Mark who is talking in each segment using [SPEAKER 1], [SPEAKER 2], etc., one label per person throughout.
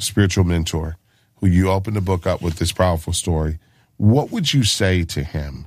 [SPEAKER 1] spiritual mentor, who you opened the book up with this powerful story, what would you say to him?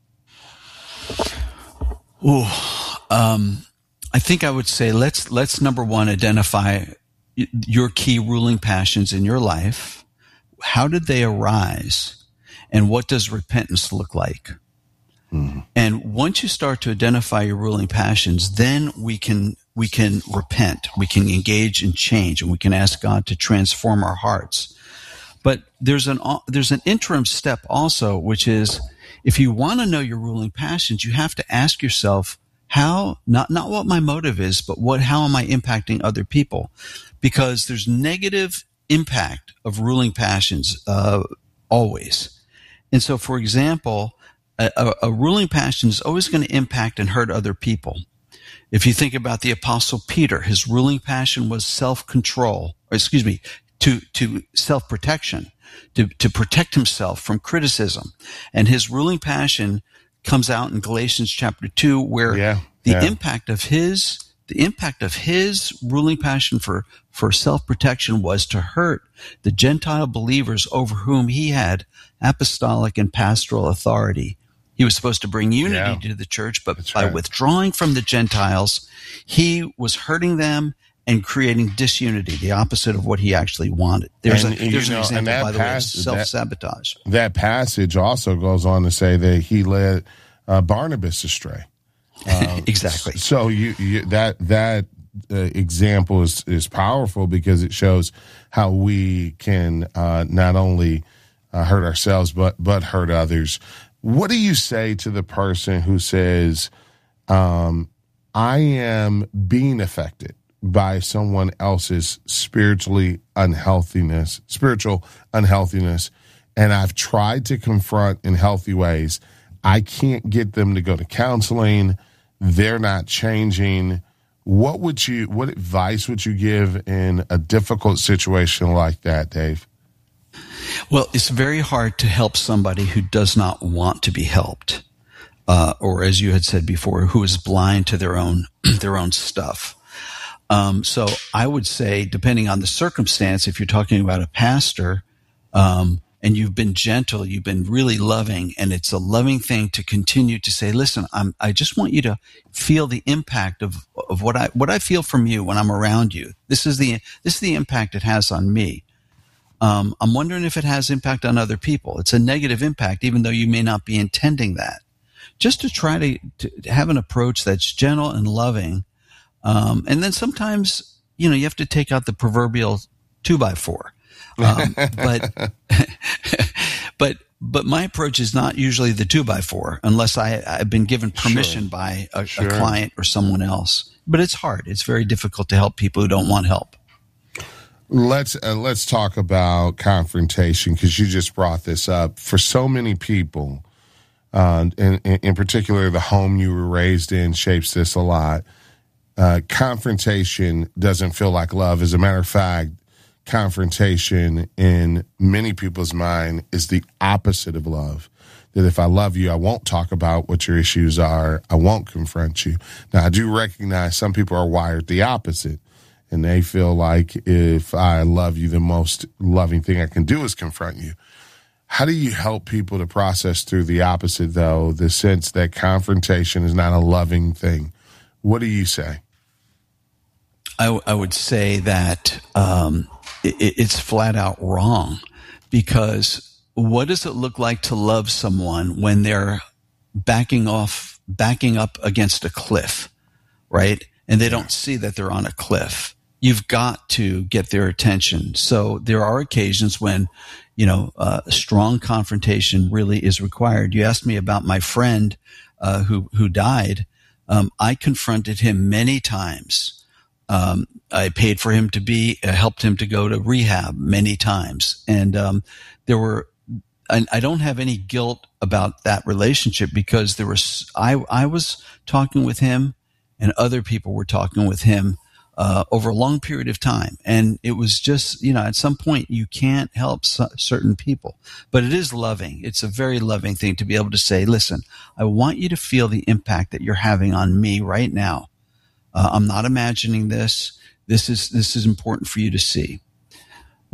[SPEAKER 2] I think I would say let's number one, identify your key ruling passions in your life. How did they arise? And what does repentance look like? Mm-hmm. And once you start to identify your ruling passions, then we can repent. We can engage in change, and we can ask God to transform our hearts. But there's an interim step also, which is if you want to know your ruling passions, you have to ask yourself, how, not what my motive is, but how am I impacting other people? Because there's negative impact of ruling passions, always. And so, for example, a ruling passion is always going to impact and hurt other people. If you think about the Apostle Peter, his ruling passion was self-control, to self-protection, to protect himself from criticism. And his ruling passion comes out in Galatians chapter 2, where the impact of his ruling passion for self-protection was to hurt the Gentile believers over whom he had apostolic and pastoral authority. He was supposed to bring unity to the church, but by withdrawing from the Gentiles, he was hurting them and creating disunity, the opposite of what he actually wanted. There's an example, by the way, of self-sabotage.
[SPEAKER 1] That passage also goes on to say that he led Barnabas astray.
[SPEAKER 2] Exactly.
[SPEAKER 1] So that example is powerful because it shows how we can not only hurt ourselves but hurt others. What do you say to the person who says, I am being affected by someone else's spiritual unhealthiness, and I've tried to confront in healthy ways. I can't get them to go to counseling. They're not changing. What advice would you give in a difficult situation like that, Dave?
[SPEAKER 2] Well, it's very hard to help somebody who does not want to be helped, or as you had said before, who is blind to their own stuff. So I would say, depending on the circumstance, if you're talking about a pastor, and you've been gentle, you've been really loving, and it's a loving thing to continue to say, listen, I just want you to feel the impact of what I feel from you when I'm around you. This is the impact it has on me. I'm wondering if it has impact on other people. It's a negative impact, even though you may not be intending that. Just to try to have an approach that's gentle and loving. And then sometimes, you have to take out the proverbial 2x4. But my approach is not usually the 2x4 unless I've been given permission by a client or someone else. But it's hard. It's very difficult to help people who don't want help.
[SPEAKER 1] Let's talk about confrontation, because you just brought this up. For so many people, in particular, the home you were raised in shapes this a lot. Confrontation doesn't feel like love. As a matter of fact, confrontation in many people's mind is the opposite of love. That if I love you, I won't talk about what your issues are. I won't confront you. Now, I do recognize some people are wired the opposite, and they feel like if I love you, the most loving thing I can do is confront you. How do you help people to process through the opposite, though, the sense that confrontation is not a loving thing? What do you say?
[SPEAKER 2] I would say that it's flat out wrong, because what does it look like to love someone when they're backing up against a cliff, right? And they don't see that they're on a cliff. You've got to get their attention. So there are occasions when, strong confrontation really is required. You asked me about my friend who died. I confronted him many times. I paid for him to helped him to go to rehab many times. And I don't have any guilt about that relationship, because I was talking with him and other people were talking with him over a long period of time. And it was just, at some point you can't help certain people, but it is loving. It's a very loving thing to be able to say, listen, I want you to feel the impact that you're having on me right now. I'm not imagining this. This is important for you to see.